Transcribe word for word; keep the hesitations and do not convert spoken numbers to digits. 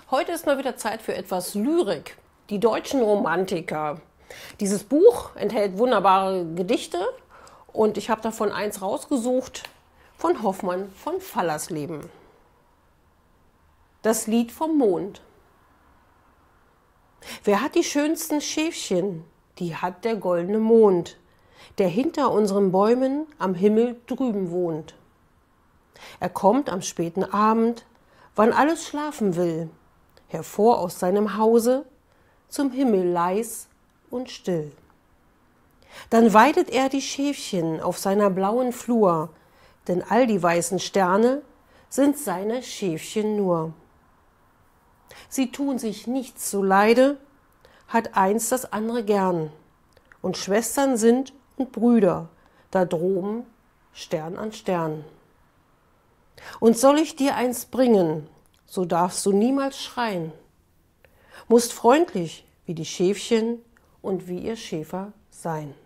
Heute ist mal wieder Zeit für etwas Lyrik. Die deutschen Romantiker. Dieses Buch enthält wunderbare Gedichte und ich habe davon eins rausgesucht von Hoffmann von Fallersleben. Das Lied vom Mond. Wer hat die schönsten Schäfchen? Die hat der goldene Mond, der hinter unseren Bäumen am Himmel drüben wohnt. Er kommt am späten Abend, wann alles schlafen will, hervor aus seinem Hause, zum Himmel leis und still. Dann weidet er die Schäfchen auf seiner blauen Flur, denn all die weißen Sterne sind seine Schäfchen nur. Sie tun sich nichts zuleide, hat eins das andere gern, und Schwestern sind und Brüder, da droben Stern an Stern. Und soll ich dir eins bringen, so darfst du niemals schreien, musst freundlich wie die Schäfchen und wie ihr Schäfer sein.